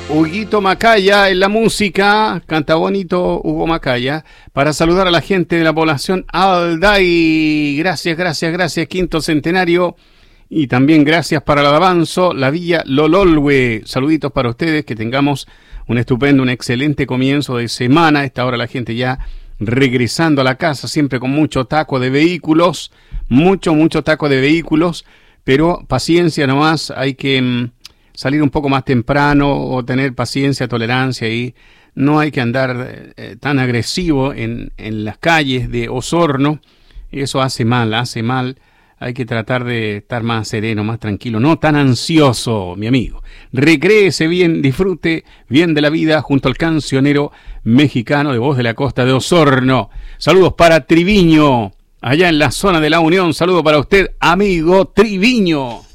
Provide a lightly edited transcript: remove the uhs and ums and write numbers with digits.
Huguito Macaya en la música, canta bonito Hugo Macaya, para saludar a la gente de la población Alday. Gracias, quinto centenario. Y también gracias para el avanzo, la Villa Lololwe. Saluditos para ustedes, que tengamos un estupendo, un excelente comienzo de semana. A esta hora la gente ya regresando a la casa, siempre con mucho taco de vehículos, mucho taco de vehículos, pero paciencia nomás, hay que salir un poco más temprano o tener paciencia, tolerancia, y no hay que andar tan agresivo en las calles de Osorno. Eso hace mal. Hay que tratar de estar más sereno, más tranquilo, no tan ansioso, mi amigo. Recréese bien, disfrute bien de la vida junto al cancionero mexicano de Voz de la Costa de Osorno. Saludos para Triviño, allá en la zona de la Unión. Saludo para usted, amigo Triviño.